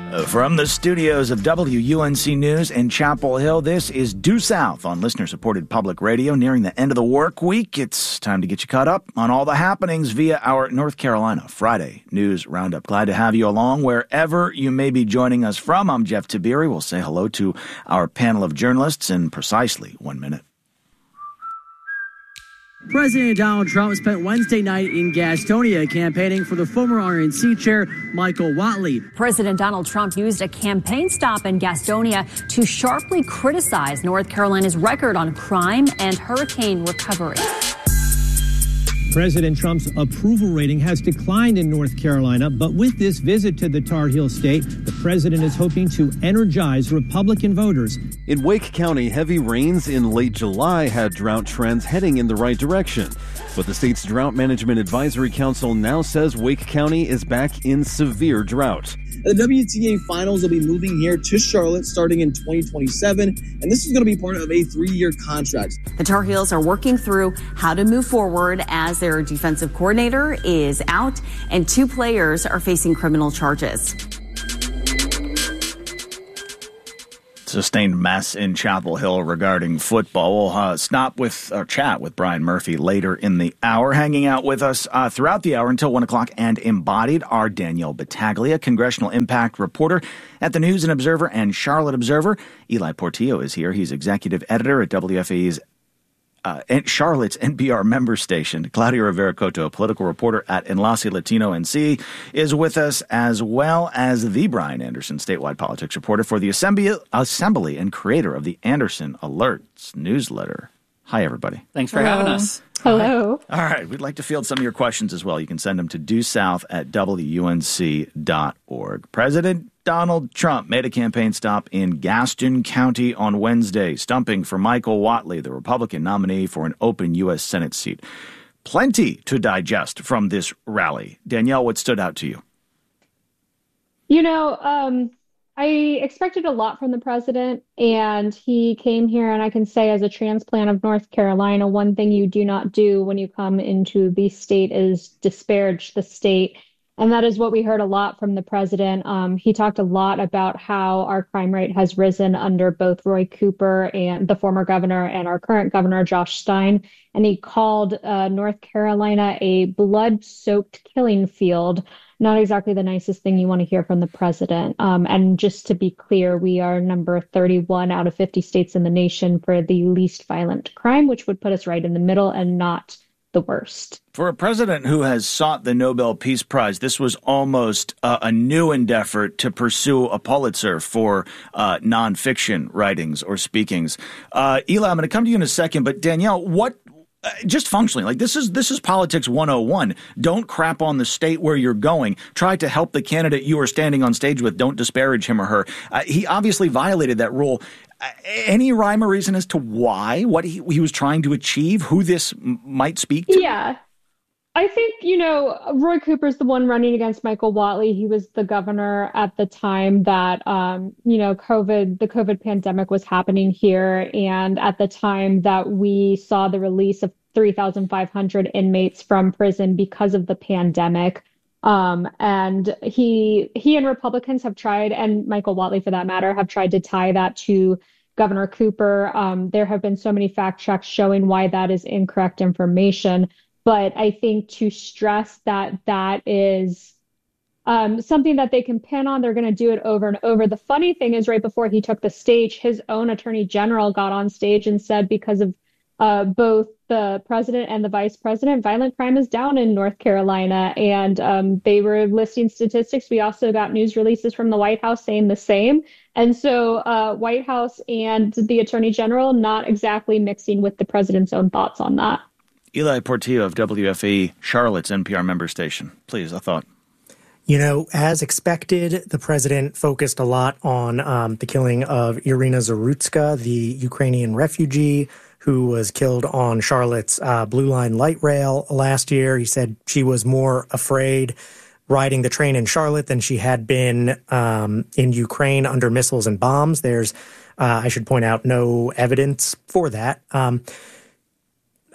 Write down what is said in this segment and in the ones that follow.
From the studios of WUNC News in Chapel Hill, this is Due South on listener-supported public radio. Nearing the end of the work week, it's time to get you caught up on all the happenings via our North Carolina Friday News Roundup. Glad to have you along wherever you may be joining us from. I'm Jeff Tiberi. We'll say hello to our panel of journalists in precisely 1 minute. President Donald Trump spent Wednesday night in Gastonia campaigning for the former RNC chair, Michael Whatley. President Donald Trump used a campaign stop in Gastonia to sharply criticize North Carolina's record on crime and hurricane recovery. President Trump's approval rating has declined in North Carolina, but with this visit to the Tar Heel state, the president is hoping to energize Republican voters. In Wake County, heavy rains in late July had drought trends heading in the right direction. But the state's Drought Management Advisory Council now says Wake County is back in severe drought. The WTA Finals will be moving here to Charlotte starting in 2027, and this is going to be part of a 3-year contract. The Tar Heels are working through how to move forward as their defensive coordinator is out, and 2 players are facing criminal charges. Sustained mess in Chapel Hill regarding football. We'll chat with Brian Murphy later in the hour. Hanging out with us throughout the hour until 1 o'clock and embodied are Danielle Battaglia, congressional impact reporter at the News and Observer and Charlotte Observer. Eli Portillo is here. He's executive editor at WFAE's Charlotte's NPR member station. Claudia Rivera Cotto, political reporter at Enlace Latino NC, is with us, as well as the Brian Anderson, statewide politics reporter for the Assembly and creator of the Anderson Alerts newsletter. Hi, everybody. Thanks for having us. Hello. All right. We'd like to field some of your questions as well. You can send them to duesouth@WUNC.org. President Donald Trump made a campaign stop in Gaston County on Wednesday, stumping for Michael Whatley, the Republican nominee for an open U.S. Senate seat. Plenty to digest from this rally. Danielle, what stood out to you? I expected a lot from the president, and he came here, and I can say as a transplant of North Carolina, one thing you do not do when you come into the state is disparage the state. And that is what we heard a lot from the president. He talked a lot about how our crime rate has risen under both Roy Cooper and the former governor and our current governor, Josh Stein. And he called North Carolina a blood-soaked killing field. Not exactly the nicest thing you want to hear from the president. And just to be clear, we are number 31 out of 50 states in the nation for the least violent crime, which would put us right in the middle and not the worst. For a president who has sought the Nobel Peace Prize, this was almost a new endeavor to pursue a Pulitzer for nonfiction writings or speakings. Eli, I'm going to come to you in a second, but Danielle, just functionally, like this is politics 101. Don't crap on the state where you're going. Try to help the candidate you are standing on stage with. Don't disparage him or her. He obviously violated that rule. Any rhyme or reason as to why, what he was trying to achieve, who this might speak to? Yeah. I think, Roy Cooper's the one running against Michael Whatley. He was the governor at the time that, the COVID pandemic was happening here. And at the time that we saw the release of 3,500 inmates from prison because of the pandemic. And he and Republicans have tried, and Michael Whatley for that matter, have tried to tie that to Governor Cooper. There have been so many fact checks showing why that is incorrect information. But I think to stress that is something that they can pin on, they're going to do it over and over. The funny thing is, right before he took the stage, his own attorney general got on stage and said because of both the president and the vice president, violent crime is down in North Carolina. And they were listing statistics. We also got news releases from the White House saying the same. And so White House and the attorney general not exactly mixing with the president's own thoughts on that. Eli Portillo of WFAE, Charlotte's NPR member station. Please, a thought. As expected, the president focused a lot on the killing of Irina Zarutska, the Ukrainian refugee who was killed on Charlotte's Blue Line light rail last year. He said she was more afraid riding the train in Charlotte than she had been in Ukraine under missiles and bombs. There's, I should point out, no evidence for that.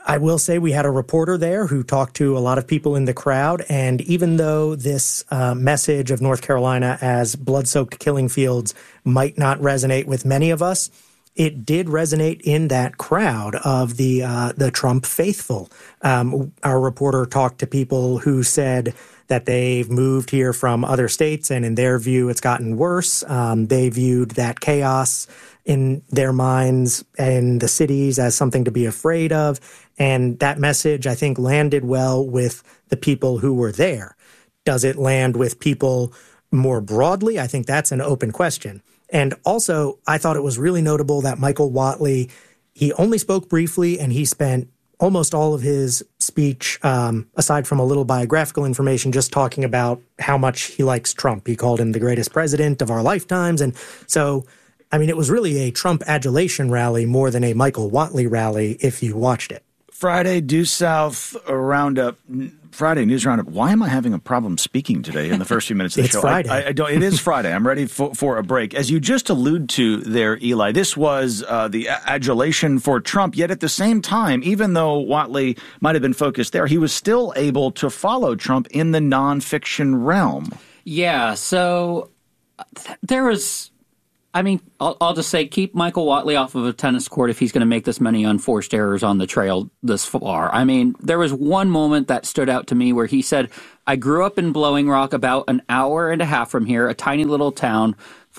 I will say we had a reporter there who talked to a lot of people in the crowd, and even though this message of North Carolina as blood-soaked killing fields might not resonate with many of us, it did resonate in that crowd of the Trump faithful. Our reporter talked to people who said that they've moved here from other states, and in their view, it's gotten worse. They viewed that chaos in their minds and the cities as something to be afraid of. And that message, I think, landed well with the people who were there. Does it land with people more broadly? I think that's an open question. And also, I thought it was really notable that Michael Whatley, he only spoke briefly, and he spent almost all of his speech, aside from a little biographical information, just talking about how much he likes Trump. He called him the greatest president of our lifetimes. And so, I mean, it was really a Trump adulation rally more than a Michael Whatley rally if you watched it. Friday, Due South Roundup. Friday News Roundup. Why am I having a problem speaking today in the first few minutes of the show? Friday. I don't. It is Friday. I'm ready for a break. As you just allude to there, Eli, this was the adulation for Trump. Yet at the same time, even though Whatley might have been focused there, he was still able to follow Trump in the nonfiction realm. Yeah. So there was. I mean, I'll just say keep Michael Whatley off of a tennis court if he's going to make this many unforced errors on the trail this far. I mean, there was one moment that stood out to me where he said, I grew up in Blowing Rock, about an hour and a half from here, a tiny little town,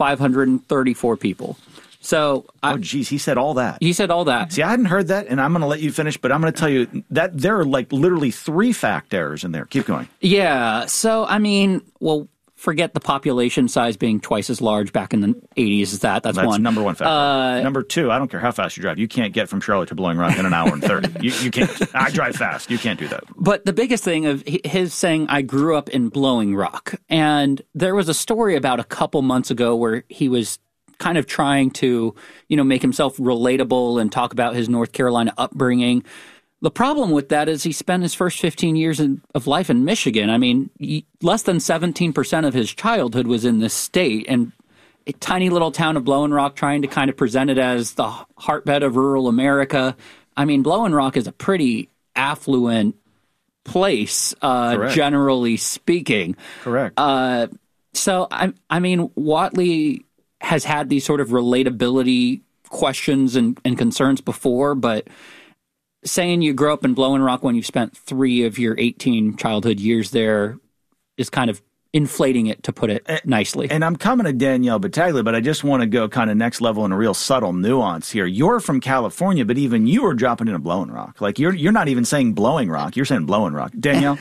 534 people. So, geez, he said all that. He said all that. See, I hadn't heard that, and I'm going to let you finish, but I'm going to tell you that there are like literally 3 fact errors in there. Keep going. Yeah. So, I mean, well, forget the population size being twice as large back in the 80s. That's one. Number one factor. Number 2, I don't care how fast you drive. You can't get from Charlotte to Blowing Rock in an hour and 30. You can't. I drive fast. You can't do that. But the biggest thing of his saying, I grew up in Blowing Rock. And there was a story about a couple months ago where he was kind of trying to, make himself relatable and talk about his North Carolina upbringing. The problem with that is he spent his first 15 years of life in Michigan. I mean, less than 17% of his childhood was in this state, and a tiny little town of Blowing Rock trying to kind of present it as the heartbed of rural America. I mean, Blowing Rock is a pretty affluent place, generally speaking. Correct. So, I mean, Whatley has had these sort of relatability questions and concerns before, but saying you grew up in Blowing Rock when you've spent 3 of your 18 childhood years there is kind of inflating it, to put it nicely. And I'm coming to Danielle Battaglia, but I just want to go kind of next level in a real subtle nuance here. You're from California, but even you are dropping into Blowing Rock. Like you're not even saying Blowing Rock. You're saying Blowing Rock. Danielle?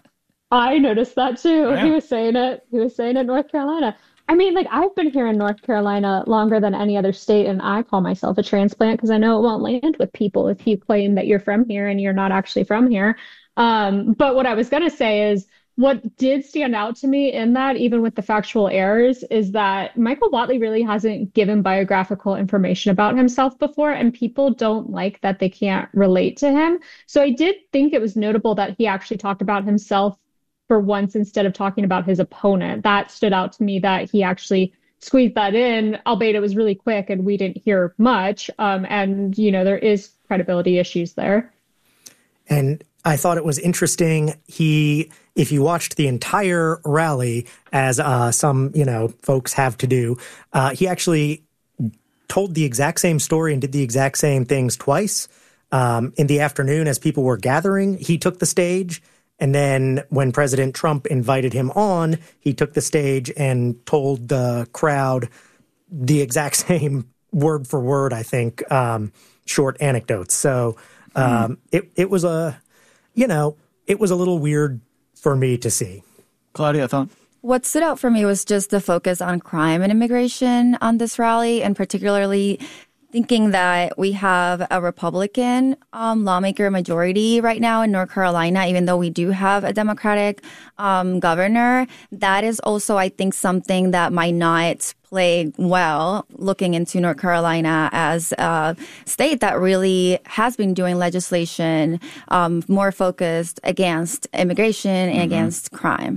I noticed that too. Yeah. He was saying it North Carolina. I mean, like, I've been here in North Carolina longer than any other state, and I call myself a transplant because I know it won't land with people if you claim that you're from here and you're not actually from here. But what I was going to say is what did stand out to me in that, even with the factual errors, is that Michael Whatley really hasn't given biographical information about himself before, and people don't like that they can't relate to him. So I did think it was notable that he actually talked about himself for once instead of talking about his opponent. That stood out to me, that he actually squeezed that in, albeit it was really quick and we didn't hear much. And, there is credibility issues there. And I thought it was interesting. If you watched the entire rally, as some, folks have to do, he actually told the exact same story and did the exact same things twice. In the afternoon, as people were gathering, he took the stage. And then when President Trump invited him on, he took the stage and told the crowd the exact same word for word, I think, short anecdotes. So it was a little weird for me to see. Claudia, I thought? What stood out for me was just the focus on crime and immigration on this rally, and particularly thinking that we have a Republican lawmaker majority right now in North Carolina, even though we do have a Democratic governor. That is also, I think, something that might not play well looking into North Carolina as a state that really has been doing legislation more focused against immigration and against crime.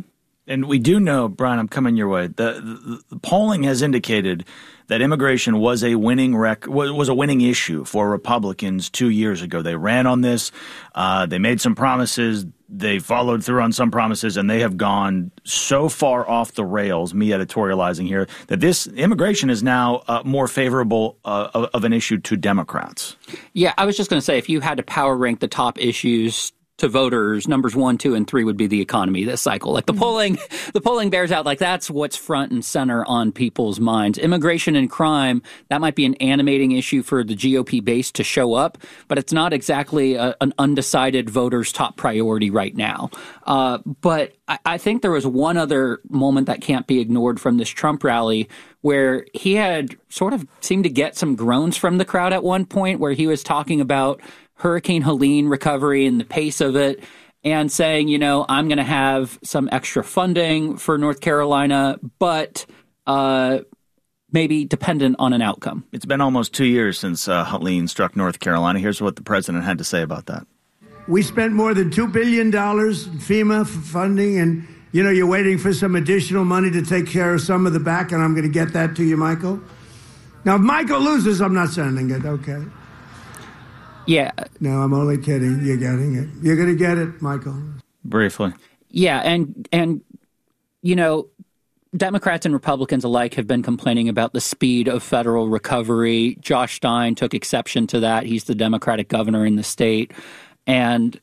And we do know, Brian, I'm coming your way. The polling has indicated that immigration was a winning issue for Republicans 2 years ago. They ran on this. They made some promises. They followed through on some promises, and they have gone so far off the rails, me editorializing here, that this immigration is now more favorable of an issue to Democrats. Yeah, I was just going to say, if you had to power rank the top issues to voters, numbers 1, 2, and 3 would be the economy this cycle. Like the polling bears out like that's what's front and center on people's minds. Immigration and crime, that might be an animating issue for the GOP base to show up, but it's not exactly an undecided voter's top priority right now. But I think there was one other moment that can't be ignored from this Trump rally where he had sort of seemed to get some groans from the crowd at one point where he was talking about Hurricane Helene recovery and the pace of it and saying, I'm going to have some extra funding for North Carolina, but maybe dependent on an outcome. It's been almost 2 years since Helene struck North Carolina. Here's what the president had to say about that. We spent more than $2 billion in FEMA funding, and, you're waiting for some additional money to take care of some of the back, and I'm going to get that to you, Michael. Now, if Michael loses, I'm not sending it, okay? Yeah. No, I'm only kidding. You're getting it. You're going to get it, Michael. Briefly. Yeah, and Democrats and Republicans alike have been complaining about the speed of federal recovery. Josh Stein took exception to that. He's the Democratic governor in the state. And,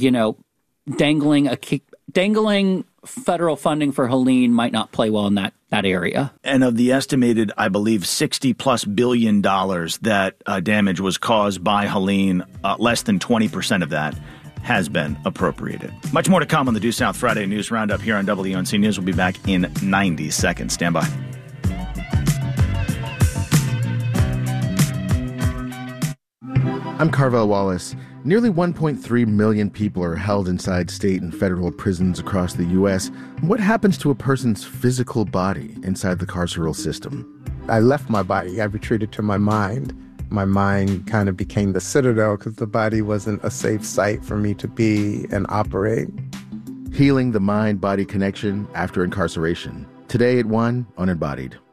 dangling federal funding for Helene might not play well in that area. And of the estimated, I believe, $60+ billion that damage was caused by Helene, less than 20% of that has been appropriated. Much more to come on the Due South Friday News Roundup here on WUNC News. We'll be back in 90 seconds. Stand by. I'm Carvel Wallace. Nearly 1.3 million people are held inside state and federal prisons across the U.S. What happens to a person's physical body inside the carceral system? I left my body. I retreated to my mind. My mind kind of became the citadel because the body wasn't a safe site for me to be and operate. Healing the mind-body connection after incarceration. Today at 1 on Embodied.